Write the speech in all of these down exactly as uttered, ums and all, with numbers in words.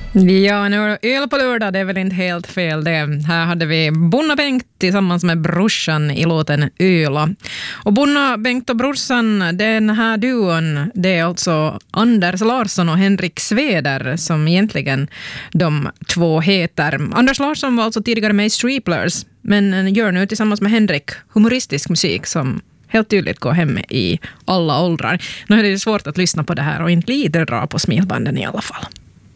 Ja, nu öl på lördag, det är väl inte helt fel det. Här hade vi Bonna Bengt tillsammans med brorsan i låten Öla. Och Bonna Bengt och brorsan, den här duon, det är alltså Anders Larsson och Henrik Sveder som egentligen de två heter. Anders Larsson var alltså tidigare med i Streeplers, men gör nu tillsammans med Henrik humoristisk musik som helt tydligt går hem i alla åldrar. Nu är det svårt att lyssna på det här och inte lite dra på smilbanden i alla fall.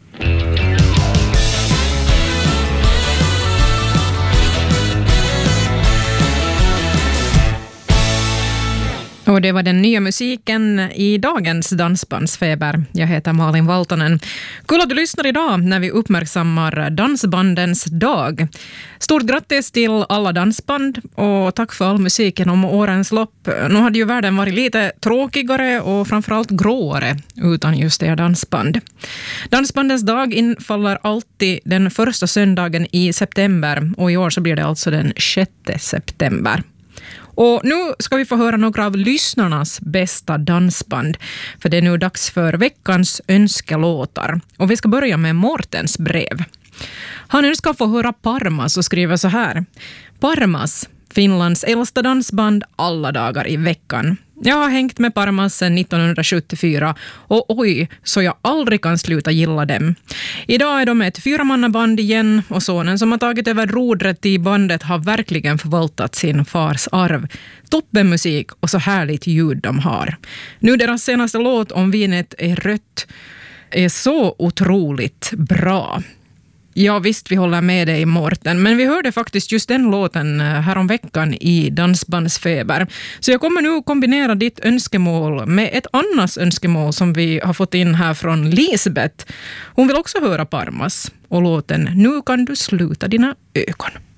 Och det var den nya musiken i dagens Dansbandsfeber. Jag heter Malin Valtonen. Kul att du lyssnar idag när vi uppmärksammar dansbandens dag. Stort grattis till alla dansband och tack för all musiken om årens lopp. Nu hade ju världen varit lite tråkigare och framförallt gråare utan just det dansband. Dansbandens dag infaller alltid den första söndagen i september och i år så blir det alltså den sjätte september. Och nu ska vi få höra några av lyssnarnas bästa dansband. För det är nu dags för veckans önskelåtar. Och vi ska börja med Mortens brev. Han önskar få höra Parmas och skriver så här. Parmas, Finlands äldsta dansband alla dagar i veckan. Jag har hängt med Parmas sedan nittonhundrasjuttiofyra och oj, så jag aldrig kan sluta gilla dem. Idag är de ett fyramannaband igen och sonen som har tagit över rodret i bandet har verkligen förvaltat sin fars arv. Toppenmusik och så härligt ljud de har. Nu deras senaste låt Om vinet är rött är så otroligt bra. Ja visst, vi håller med dig Mårten, men vi hörde faktiskt just den låten härom veckan i Dansbandsfeber. Så jag kommer nu kombinera ditt önskemål med ett annat önskemål som vi har fått in här från Lisbeth. Hon vill också höra Parmas och låten Nu kan du sluta dina ögon.